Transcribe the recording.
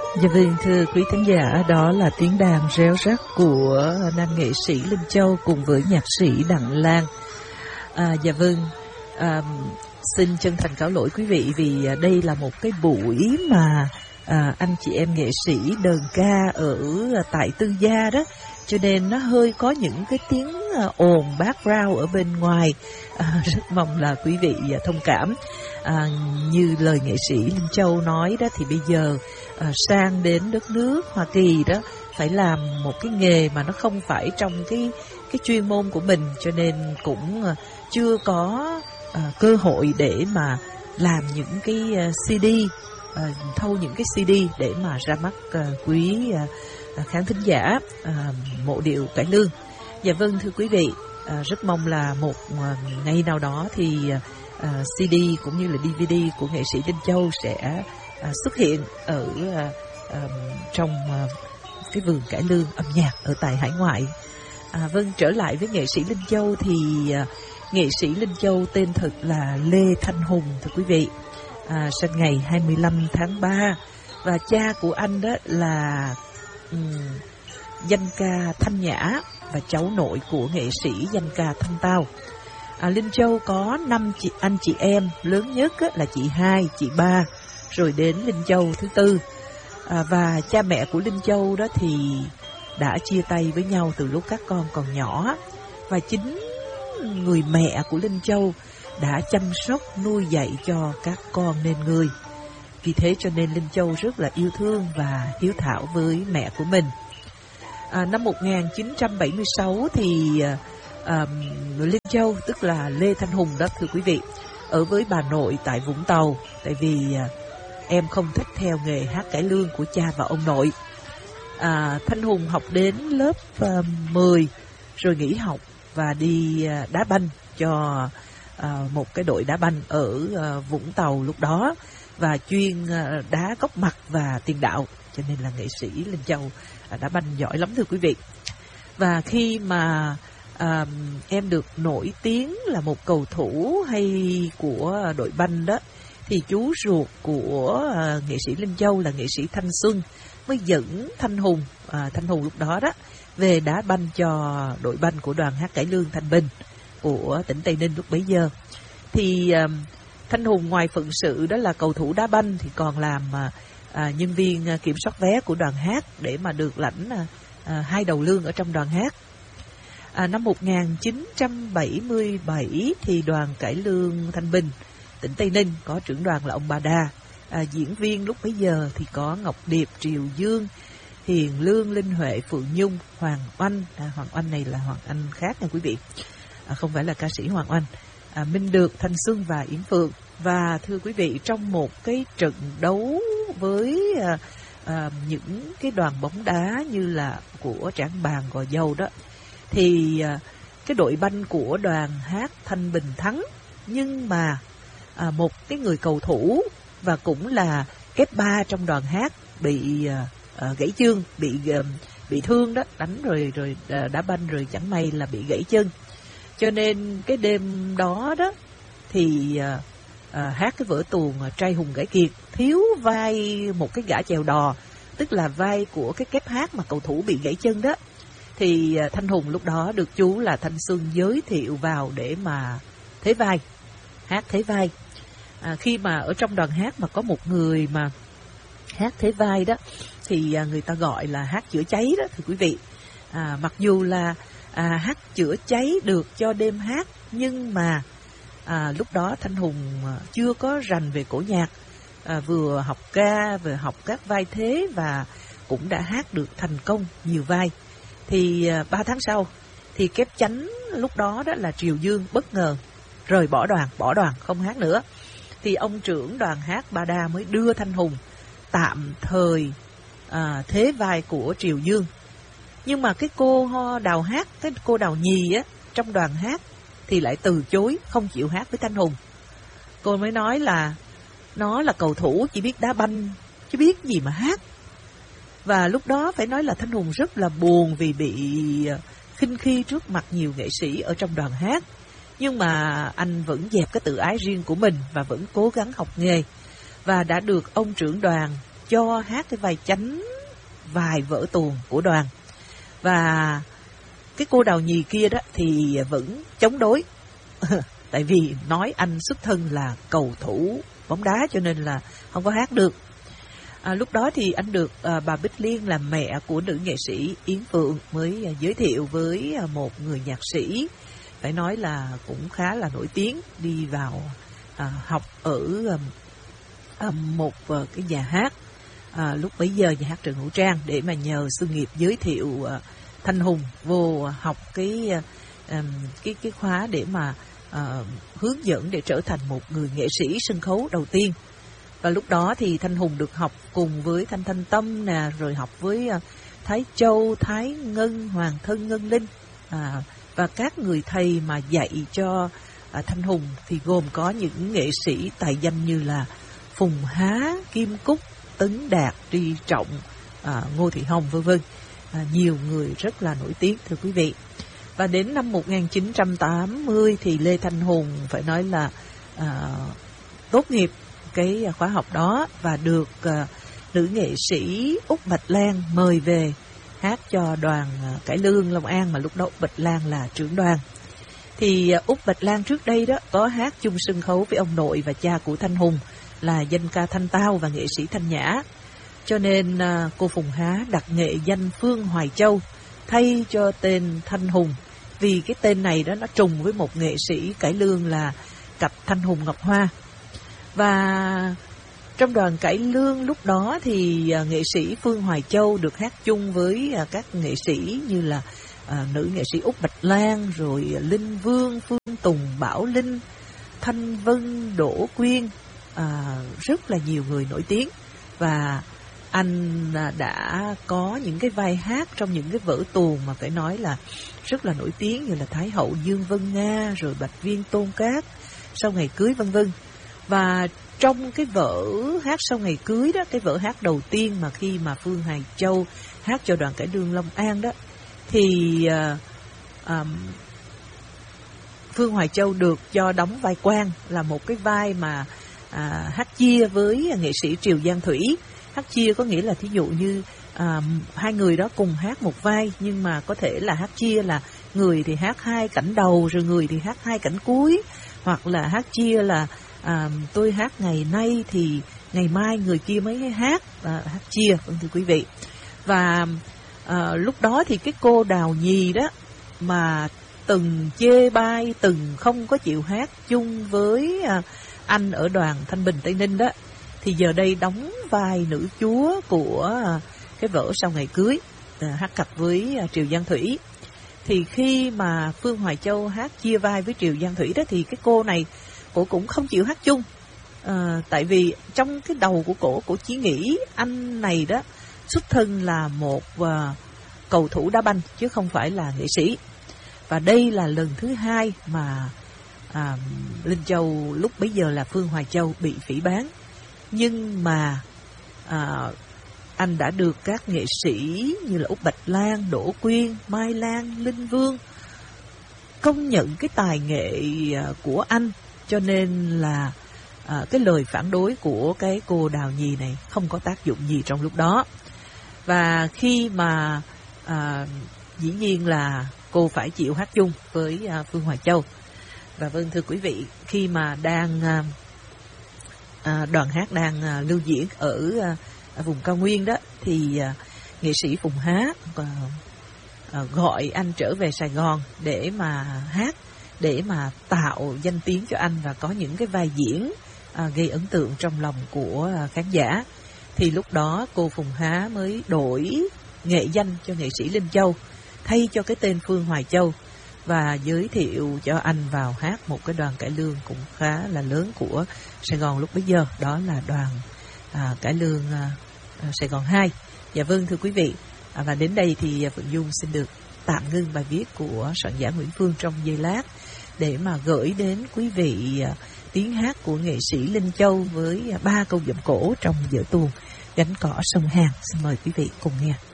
Dạ vâng, thưa quý thính giả, đó là tiếng đàn réo rắt của nam nghệ sĩ Linh Châu cùng với nhạc sĩ Đặng Lan. Dạ vâng, xin chân thành cáo lỗi quý vị vì đây là một cái buổi mà anh chị em nghệ sĩ đờn ca ở tại Tư Gia đó, cho nên nó hơi có những cái tiếng ồn background ở bên ngoài. Rất mong là quý vị thông cảm. Như lời nghệ sĩ Linh Châu nói đó, thì bây giờ sang đến đất nước Hoa Kỳ đó phải làm một cái nghề mà nó không phải trong cái chuyên môn của mình, cho nên cũng chưa có cơ hội để mà làm những cái CD, thâu những cái CD để mà ra mắt quý khán thính giả mộ điệu cải lương. Dạ vâng, thưa quý vị, rất mong là một ngày nào đó thì CD cũng như là DVD của nghệ sĩ Linh Châu sẽ xuất hiện ở trong cái vườn cải lương âm nhạc ở tại hải ngoại. Vâng, trở lại với nghệ sĩ Linh Châu thì nghệ sĩ Linh Châu tên thật là Lê Thanh Hùng, thưa quý vị. Sinh ngày 25 tháng 3 và cha của anh đó là danh ca Thanh Nhã và cháu nội của nghệ sĩ danh ca Thanh Tao. Linh Châu có 5 anh chị em, lớn nhất là chị 2, chị 3, rồi đến Linh Châu thứ 4. Và cha mẹ của Linh Châu đó thì đã chia tay với nhau từ lúc các con còn nhỏ, và chính người mẹ của Linh Châu đã chăm sóc nuôi dạy cho các con nên người. Vì thế cho nên Linh Châu rất là yêu thương và hiếu thảo với mẹ của mình. Năm 1976 thì Linh Châu, tức là Lê Thanh Hùng đó, thưa quý vị, ở với bà nội tại Vũng Tàu, tại vì em không thích theo nghề hát cải lương của cha và ông nội. Thanh Hùng học đến lớp 10 rồi nghỉ học và đi đá banh cho một cái đội đá banh ở Vũng Tàu lúc đó, và chuyên đá góc mặt và tiền đạo, cho nên là nghệ sĩ Linh Châu đá banh giỏi lắm, thưa quý vị. Và khi mà em được nổi tiếng là một cầu thủ hay của đội banh đó, thì chú ruột của nghệ sĩ Linh Châu là nghệ sĩ Thanh Xuân mới dẫn Thanh Hùng lúc đó đó về đá banh cho đội banh của đoàn hát cải lương Thanh Bình của tỉnh Tây Ninh lúc bấy giờ. Thì Thanh Hùng ngoài phận sự đó là cầu thủ đá banh thì còn làm nhân viên kiểm soát vé của đoàn hát để mà được lãnh 2 đầu lương ở trong đoàn hát. Năm 1977 thì đoàn cải lương Thanh Bình tỉnh Tây Ninh có trưởng đoàn là ông Ba Đa. Diễn viên lúc bấy giờ thì có Ngọc Điệp, Triều Dương, Hiền Lương, Linh Huệ, Phượng Nhung, Hoàng Oanh. Hoàng Oanh này là Hoàng Anh khác nha quý vị, không phải là ca sĩ Hoàng Oanh. Minh Được, Thanh Xuân và Yến Phượng. Và thưa quý vị, trong một cái trận đấu với những cái đoàn bóng đá như là của Trảng Bàng, Gò Dầu đó, thì cái đội banh của đoàn hát Thanh Bình thắng, nhưng mà một cái người cầu thủ và cũng là kép 3 trong đoàn hát bị gãy chân, bị thương đó, đánh rồi đá banh rồi chẳng may là bị gãy chân. Cho nên cái đêm đó đó thì hát cái vở tuồng Trai Hùng Gãy Kiệt, thiếu vai một cái gã chèo đò, tức là vai của cái kép hát mà cầu thủ bị gãy chân đó. Thì Thanh Hùng lúc đó được chú là Thanh Xuân giới thiệu vào để mà thế vai, hát thế vai. Khi mà ở trong đoàn hát mà có một người mà hát thế vai đó thì người ta gọi là hát chữa cháy đó, thưa quý vị. Mặc dù là hát chữa cháy được cho đêm hát, nhưng mà lúc đó Thanh Hùng chưa có rành về cổ nhạc, vừa học ca vừa học các vai thế và cũng đã hát được thành công nhiều vai. Thì 3 tháng sau thì kép chánh lúc đó đó là Triều Dương bất ngờ rời bỏ đoàn không hát nữa. Thì ông trưởng đoàn hát Ba Đa mới đưa Thanh Hùng tạm thời thế vai của Triều Dương. Nhưng mà cái cô đào hát, cái cô đào nhì á trong đoàn hát thì lại từ chối, không chịu hát với Thanh Hùng. Cô mới nói là nó là cầu thủ, chỉ biết đá banh chứ biết gì mà hát. Và lúc đó phải nói là Thanh Hùng rất là buồn vì bị khinh khi trước mặt nhiều nghệ sĩ ở trong đoàn hát. Nhưng mà anh vẫn dẹp cái tự ái riêng của mình và vẫn cố gắng học nghề. Và đã được ông trưởng đoàn cho hát cái vai chánh vài vở tuồng của đoàn. Và cái cô Đào Nhì kia đó thì vẫn chống đối. Tại vì nói anh xuất thân là cầu thủ bóng đá cho nên là không có hát được. Lúc đó thì anh được bà Bích Liên là mẹ của nữ nghệ sĩ Yến Phượng mới giới thiệu với một người nhạc sĩ, phải nói là cũng khá là nổi tiếng, đi vào học ở một cái nhà hát, lúc bấy giờ nhà hát Trần Hữu Trang, để mà nhờ sự nghiệp giới thiệu Thanh Hùng vô học cái khóa để mà hướng dẫn để trở thành một người nghệ sĩ sân khấu đầu tiên. Và lúc đó thì Thanh Hùng được học cùng với Thanh Thanh Tâm nè, rồi học với Thái Châu, Thái Ngân, Hoàng Thân Ngân Linh. Và các người thầy mà dạy cho Thanh Hùng thì gồm có những nghệ sĩ tài danh như là Phùng Há, Kim Cúc, Tấn Đạt, Tri Trọng, Ngô Thị Hồng v.v. Nhiều người rất là nổi tiếng, thưa quý vị. Và đến năm 1980 thì Lê Thanh Hùng phải nói là tốt nghiệp cái khóa học đó và được nữ nghệ sĩ Úc Bạch Lan mời về hát cho đoàn cải lương Long An, mà lúc đó Úc Bạch Lan là trưởng đoàn. Thì Úc Bạch Lan trước đây đó có hát chung sân khấu với ông nội và cha của Thanh Hùng là danh ca Thanh Tao và nghệ sĩ Thanh Nhã. Cho nên cô Phùng Há đặt nghệ danh Phương Hoài Châu thay cho tên Thanh Hùng, vì cái tên này đó nó trùng với một nghệ sĩ cải lương là cặp Thanh Hùng Ngọc Hoa. Và trong đoàn cải lương lúc đó thì nghệ sĩ Phương Hoài Châu được hát chung với các nghệ sĩ như là nữ nghệ sĩ Úc Bạch Lan, rồi Linh Vương, Phương Tùng, Bảo Linh, Thanh Vân, Đỗ Quyên, rất là nhiều người nổi tiếng. Và anh đã có những cái vai hát trong những cái vở tuồng mà phải nói là rất là nổi tiếng, như là Thái hậu Dương Vân Nga, rồi Bạch Viên Tôn Cát, Sau Ngày Cưới v.v. Và trong cái vở hát Sau Ngày Cưới đó, cái vở hát đầu tiên mà khi mà Phương Hoài Châu hát cho đoàn cải lương Long An đó, thì Phương Hoài Châu được cho đóng vai quan, là một cái vai mà hát chia với nghệ sĩ Triều Giang Thủy. Hát chia có nghĩa là thí dụ như hai người đó cùng hát một vai, nhưng mà có thể là hát chia là người thì hát hai cảnh đầu, rồi người thì hát hai cảnh cuối, hoặc là hát chia là tôi hát ngày nay thì ngày mai người kia mới hát, hát chia, thưa quý vị. Và lúc đó thì cái cô Đào Nhì đó mà từng chê bai, từng không có chịu hát chung với anh ở đoàn Thanh Bình Tây Ninh đó, thì giờ đây đóng vai nữ chúa của cái vở Sau Ngày Cưới, hát cặp với Triều Giang Thủy. Thì khi mà Phương Hoài Châu hát chia vai với Triều Giang Thủy đó, thì cái cô này cổ cũng không chịu hát chung. Tại vì trong cái đầu của cổ chỉ nghĩ anh này đó xuất thân là một cầu thủ đá banh chứ không phải là nghệ sĩ. Và đây là lần thứ hai mà Linh Châu, lúc bấy giờ là Phương Hoài Châu, bị phỉ báng. Nhưng mà anh đã được các nghệ sĩ như là Úc Bạch Lan, Đỗ Quyên, Mai Lan, Linh Vương công nhận cái tài nghệ của anh. Cho nên là cái lời phản đối của cái cô Đào Nhì này không có tác dụng gì trong lúc đó. Và khi mà dĩ nhiên là cô phải chịu hát chung với Phương Hoài Châu. Và vâng, thưa quý vị, khi mà đang đoàn hát đang lưu diễn ở vùng cao nguyên đó, thì nghệ sĩ Phùng Há gọi anh trở về Sài Gòn để mà hát, để mà tạo danh tiếng cho anh và có những cái vai diễn gây ấn tượng trong lòng của khán giả. Thì lúc đó cô Phùng Há mới đổi nghệ danh cho nghệ sĩ Linh Châu, thay cho cái tên Phương Hoài Châu, và giới thiệu cho anh vào hát một cái đoàn cải lương cũng khá là lớn của Sài Gòn lúc bấy giờ, đó là đoàn cải lương Sài Gòn 2. Dạ vâng, thưa quý vị, và đến đây thì Phượng Dung xin được tạm ngưng bài viết của soạn giả Nguyễn Phương trong giây lát để mà gửi đến quý vị tiếng hát của nghệ sĩ Linh Châu với 3 câu giọng cổ trong vở tuồng Gánh Cỏ Sông Hàn. Xin mời quý vị cùng nghe.